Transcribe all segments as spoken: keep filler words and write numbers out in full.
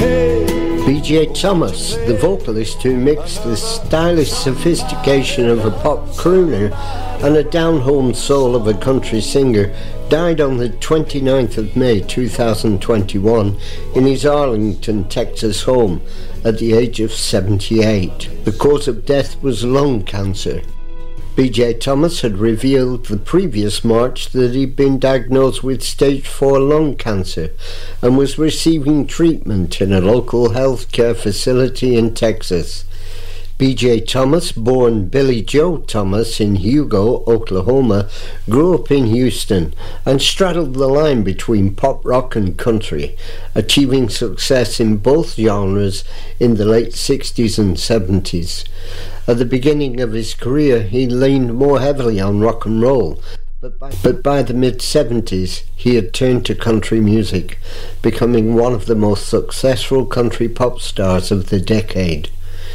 B J Thomas, the vocalist who mixed the stylish sophistication of a pop crooner and a down-home soul of a country singer, died on the twenty-ninth of May two thousand twenty-one in his Arlington, Texas home at the age of seventy-eight. The cause of death was lung cancer. B J Thomas had revealed the previous March that he'd been diagnosed with stage four lung cancer and was receiving treatment in a local healthcare facility in Texas. B J Thomas, born Billy Joe Thomas in Hugo, Oklahoma, grew up in Houston and straddled the line between pop rock and country, achieving success in both genres in the late sixties and seventies. At the beginning of his career, he leaned more heavily on rock and roll, but by, but by the mid-seventies, he had turned to country music, becoming one of the most successful country pop stars of the decade.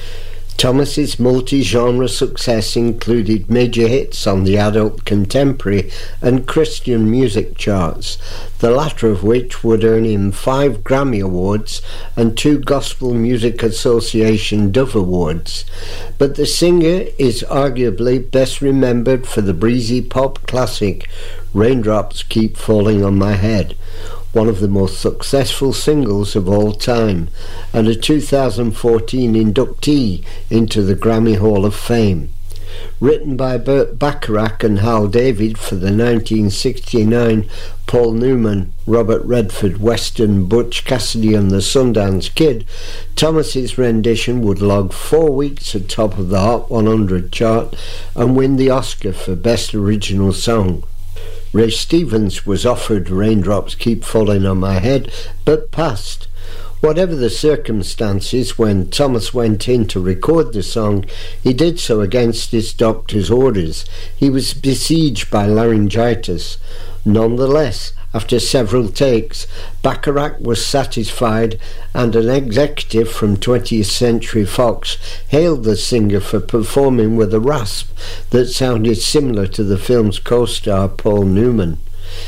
Thomas's multi-genre success included major hits on the adult contemporary and Christian music charts, the latter of which would earn him five Grammy Awards and two Gospel Music Association Dove Awards. But the singer is arguably best remembered for the breezy pop classic Raindrops Keep Falling on My Head, one of the most successful singles of all time, and a two thousand fourteen inductee into the Grammy Hall of Fame. Written by Burt Bacharach and Hal David for the nineteen sixty-nine Paul Newman, Robert Redford Western Butch Cassidy and the Sundance Kid, Thomas's rendition would log four weeks atop of the Hot one hundred chart and win the Oscar for Best Original Song. Ray Stevens was offered Raindrops Keep Falling on My Head, but passed. Whatever the circumstances, when Thomas went in to record the song, he did so against his doctor's orders. He was besieged by laryngitis. Nonetheless, after several takes, Bacharach was satisfied, and an executive from twentieth Century Fox hailed the singer for performing with a rasp that sounded similar to the film's co-star Paul Newman.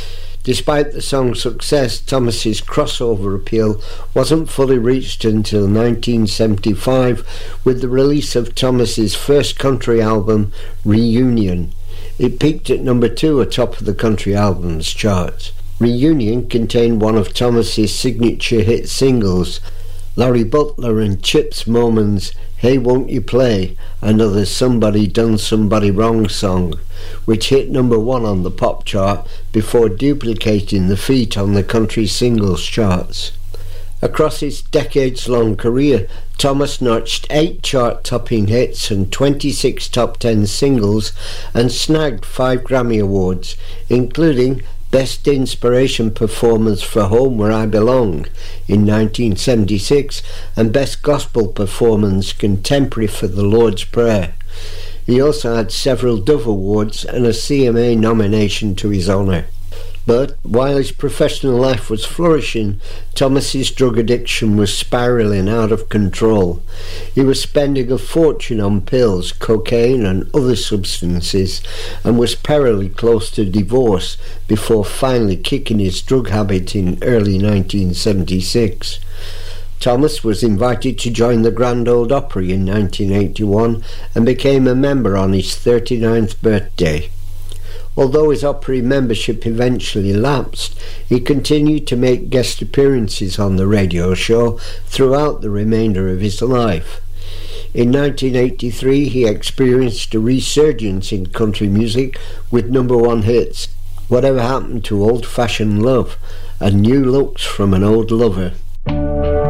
Despite the song's success, Thomas's crossover appeal wasn't fully reached until nineteen seventy-five with the release of Thomas's first country album, Reunion. It peaked at number two atop of the country albums chart. Reunion contained one of Thomas's signature hit singles, Larry Butler and Chips Moman's Hey Won't You Play, another Somebody Done Somebody Wrong song, which hit number one on the pop chart before duplicating the feat on the country singles charts. Across his decades-long career, Thomas notched eight chart-topping hits and twenty-six top ten singles and snagged five Grammy Awards, including Best Inspiration Performance for Home Where I Belong in nineteen seventy-six and Best Gospel Performance Contemporary for The Lord's Prayer. He also had several Dove Awards and a C M A nomination to his honour. But while his professional life was flourishing, Thomas's drug addiction was spiralling out of control. He was spending a fortune on pills, cocaine and other substances, and was perilously close to divorce before finally kicking his drug habit in early nineteen seventy-six. Thomas was invited to join the Grand Ole Opry in nineteen eighty-one and became a member on his thirty-ninth birthday. Although his Opry membership eventually lapsed, he continued to make guest appearances on the radio show throughout the remainder of his life. In nineteen eighty-three, he experienced a resurgence in country music with number one hits, Whatever Happened to Old Fashioned Love and New Looks from an Old Lover.